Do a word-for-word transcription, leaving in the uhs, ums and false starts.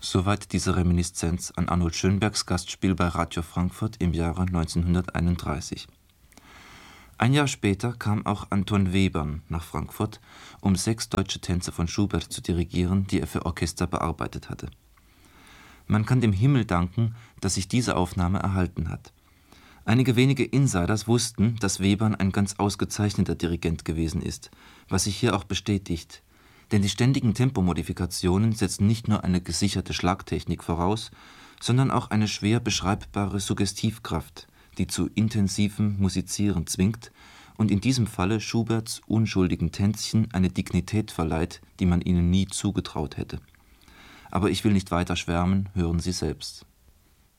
Soweit diese Reminiszenz an Arnold Schönbergs Gastspiel bei Radio Frankfurt im Jahre neunzehnhunderteinunddreißig. Ein Jahr später kam auch Anton Webern nach Frankfurt, um sechs deutsche Tänze von Schubert zu dirigieren, die er für Orchester bearbeitet hatte. Man kann dem Himmel danken, dass sich diese Aufnahme erhalten hat. Einige wenige Insiders wussten, dass Webern ein ganz ausgezeichneter Dirigent gewesen ist, was sich hier auch bestätigt. Denn die ständigen Tempomodifikationen setzen nicht nur eine gesicherte Schlagtechnik voraus, sondern auch eine schwer beschreibbare Suggestivkraft, die zu intensivem Musizieren zwingt und in diesem Falle Schuberts unschuldigen Tänzchen eine Dignität verleiht, die man ihnen nie zugetraut hätte. Aber ich will nicht weiter schwärmen, hören Sie selbst.